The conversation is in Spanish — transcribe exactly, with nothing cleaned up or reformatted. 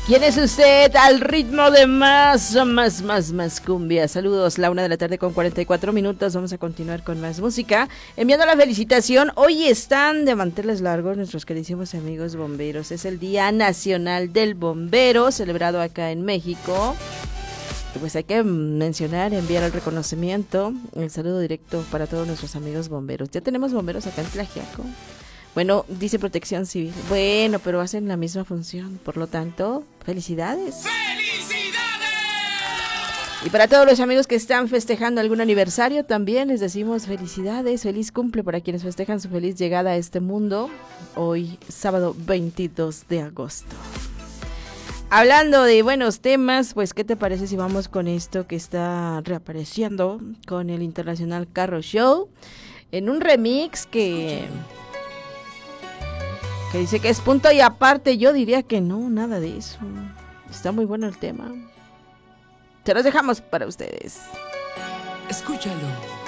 ¿Quién es usted? Al ritmo de más, más, más, más cumbia. Saludos, la una de la tarde con cuarenta y cuatro minutos. Vamos a continuar con más música. Enviando la felicitación. Hoy están de manteles largos nuestros queridísimos amigos bomberos. Es el Día Nacional del Bombero, celebrado acá en México. Pues hay que mencionar, enviar el reconocimiento, el saludo directo para todos nuestros amigos bomberos. Ya tenemos bomberos acá en Tlaxiaco. Bueno, dice Protección Civil. Bueno, pero hacen la misma función. Por lo tanto, felicidades. ¡Felicidades! Y para todos los amigos que están festejando algún aniversario, también les decimos felicidades. Feliz cumple para quienes festejan su feliz llegada a este mundo. Hoy, sábado veintidós de agosto. Hablando de buenos temas, pues ¿qué te parece si vamos con esto que está reapareciendo con el International Carro Show? En un remix que... que dice que es punto y aparte. Yo diría que no, nada de eso. Está muy bueno el tema. Se los dejamos para ustedes. Escúchalo.